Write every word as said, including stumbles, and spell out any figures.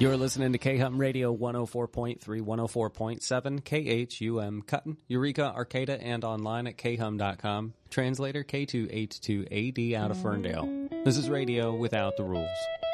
You're listening to K-Hum Radio one oh four point three, one oh four point seven, K H U M Cutton, Eureka, Arcata, and online at k hum dot com. Translator K two eighty-two A D out of Ferndale. This is radio without the rules.